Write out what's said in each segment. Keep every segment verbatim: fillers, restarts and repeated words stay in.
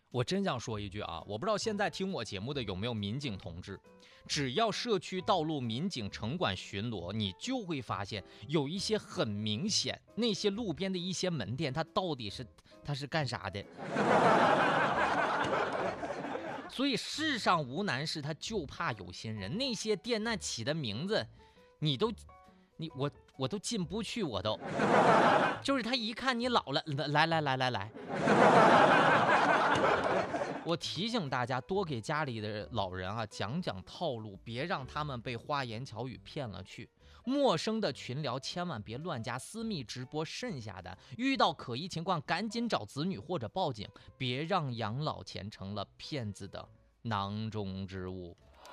我真想说一句啊，我不知道现在听我节目的有没有民警同志，只要社区道路民警城管巡逻，你就会发现有一些很明显，那些路边的一些门店，它到底是它是干啥的？所以世上无难事，他就怕有心人。那些店那起的名字，你都你我我都进不去，我都就是他一看你老了，来来来来来。我提醒大家，多给家里的老人啊讲讲套路，别让他们被花言巧语骗了去。陌生的群聊千万别乱加，私密直播剩下的，遇到可疑情况赶紧找子女或者报警，别让养老钱成了骗子的囊中之物。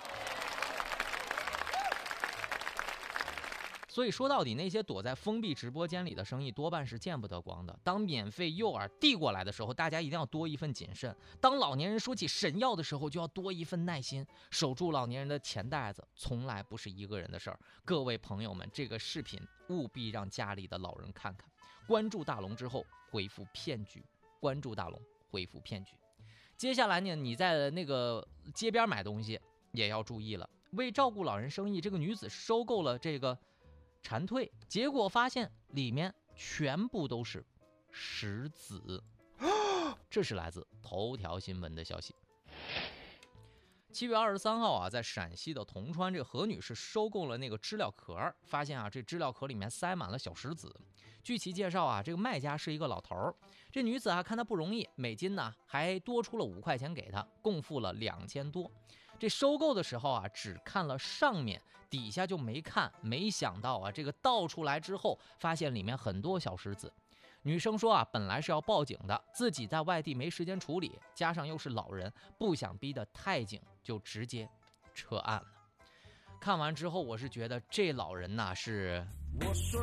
所以说到底，那些躲在封闭直播间里的生意多半是见不得光的。当免费诱饵递过来的时候，大家一定要多一份谨慎；当老年人说起神药的时候，就要多一份耐心。守住老年人的钱袋子，从来不是一个人的事儿。各位朋友们，这个视频务必让家里的老人看看。关注大龙之后，回复骗局。关注大龙，回复骗局。接下来呢，你在那个街边买东西也要注意了。为照顾老人生意，这个女子收购了这个蝉蜕，结果发现里面全部都是石子。这是来自头条新闻的消息。七月二十三号啊，在陕西的铜川，这个何女士收购了那个知了壳，发现啊，这知了壳里面塞满了小石子。据其介绍啊，这个卖家是一个老头，这女子啊看他不容易，每斤呢还多出了五块钱给他，共付了两千多。这收购的时候啊，只看了上面，底下就没看。没想到啊，这个倒出来之后，发现里面很多小石子。女生说啊，本来是要报警的，自己在外地没时间处理，加上又是老人，不想逼得太紧，就直接撤案了。看完之后，我是觉得这老人呐、啊、是， 我说